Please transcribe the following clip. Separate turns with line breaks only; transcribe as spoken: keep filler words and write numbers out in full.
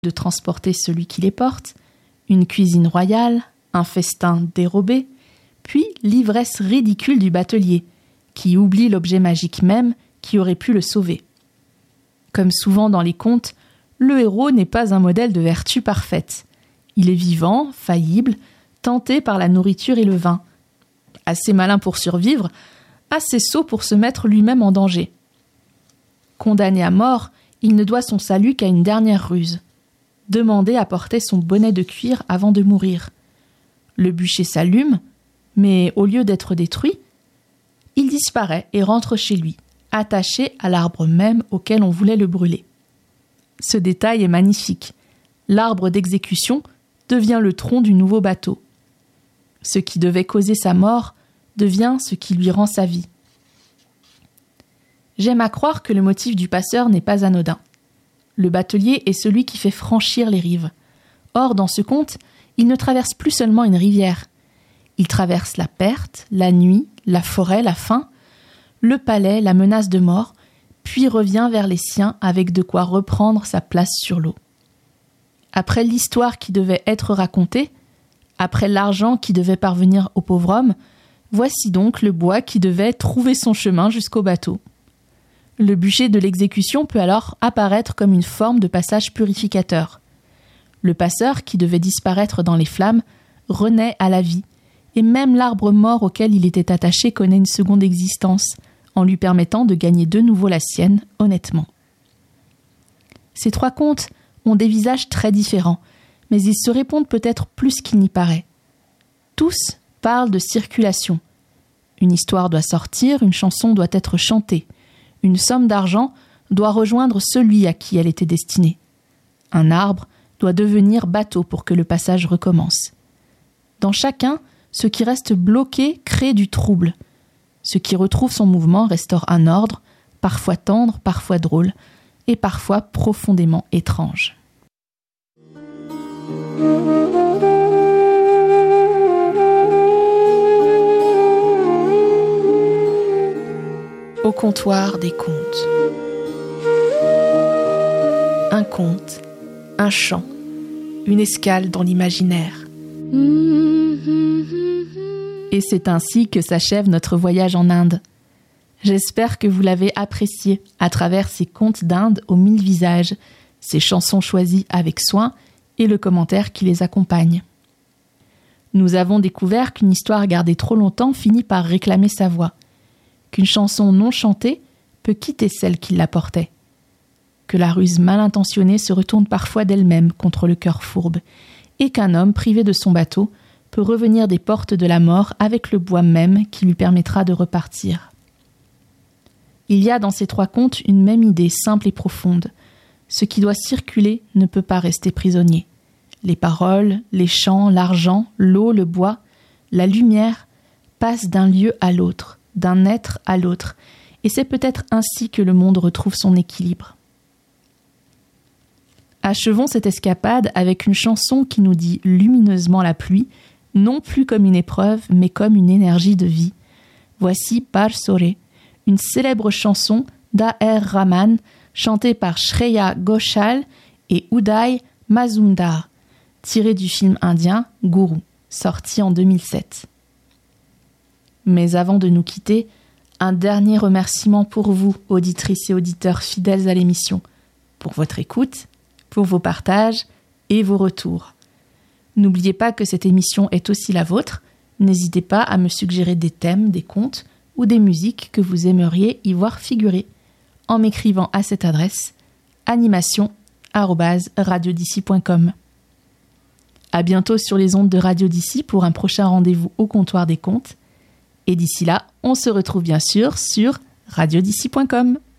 de transporter celui qui les porte, une cuisine royale, un festin dérobé, puis l'ivresse ridicule du batelier, qui oublie l'objet magique même qui aurait pu le sauver. Comme souvent dans les contes, le héros n'est pas un modèle de vertu parfaite. Il est vivant, faillible, tenté par la nourriture et le vin. Assez malin pour survivre, assez sot pour se mettre lui-même en danger. Condamné à mort, il ne doit son salut qu'à une dernière ruse. Demander à porter son bonnet de cuir avant de mourir. Le bûcher s'allume, mais au lieu d'être détruit, il disparaît et rentre chez lui, attaché à l'arbre même auquel on voulait le brûler. Ce détail est magnifique. L'arbre d'exécution devient le tronc du nouveau bateau. Ce qui devait causer sa mort devient ce qui lui rend sa vie. J'aime à croire que le motif du passeur n'est pas anodin. Le batelier est celui qui fait franchir les rives. Or, dans ce conte, il ne traverse plus seulement une rivière. Il traverse la perte, la nuit, la forêt, la faim, le palais, la menace de mort, puis revient vers les siens avec de quoi reprendre sa place sur l'eau. Après l'histoire qui devait être racontée, après l'argent qui devait parvenir au pauvre homme, voici donc le bois qui devait trouver son chemin jusqu'au bateau. Le bûcher de l'exécution peut alors apparaître comme une forme de passage purificateur. Le passeur, qui devait disparaître dans les flammes, renaît à la vie, et même l'arbre mort auquel il était attaché connaît une seconde existence, en lui permettant de gagner de nouveau la sienne, honnêtement. Ces trois contes ont des visages très différents, mais ils se répondent peut-être plus qu'il n'y paraît. Tous parlent de circulation. Une histoire doit sortir, une chanson doit être chantée. Une somme d'argent doit rejoindre celui à qui elle était destinée. Un arbre doit devenir bateau pour que le passage recommence. Dans chacun, ce qui reste bloqué crée du trouble. Ce qui retrouve son mouvement restaure un ordre, parfois tendre, parfois drôle, et parfois profondément étrange. Au comptoir des contes. Un conte, un chant, une escale dans l'imaginaire. Et c'est ainsi que s'achève notre voyage en Inde. J'espère que vous l'avez apprécié à travers ces contes d'Inde aux mille visages, ces chansons choisies avec soin et le commentaire qui les accompagne. Nous avons découvert qu'une histoire gardée trop longtemps finit par réclamer sa voix, qu'une chanson non chantée peut quitter celle qui la portait, que la ruse mal intentionnée se retourne parfois d'elle-même contre le cœur fourbe, et qu'un homme privé de son bateau peut revenir des portes de la mort avec le bois même qui lui permettra de repartir. Il y a dans ces trois contes une même idée simple et profonde. Ce qui doit circuler ne peut pas rester prisonnier. Les paroles, les chants, l'argent, l'eau, le bois, la lumière passent d'un lieu à l'autre, d'un être à l'autre, et c'est peut-être ainsi que le monde retrouve son équilibre. Achevons cette escapade avec une chanson qui nous dit lumineusement la pluie, non plus comme une épreuve, mais comme une énergie de vie. Voici Par Sore, une célèbre chanson d'A R Rahman, chantée par Shreya Ghoshal et Uday Mazumdar, tirée du film indien Guru, sorti en deux mille sept. Mais avant de nous quitter, un dernier remerciement pour vous, auditrices et auditeurs fidèles à l'émission, pour votre écoute, pour vos partages et vos retours. N'oubliez pas que cette émission est aussi la vôtre. N'hésitez pas à me suggérer des thèmes, des contes ou des musiques que vous aimeriez y voir figurer en m'écrivant à cette adresse animation arobase radio d'ici point com. À bientôt sur les ondes de Radio d'ici pour un prochain rendez-vous au comptoir des contes. Et d'ici là, on se retrouve bien sûr sur radio d'ici point com.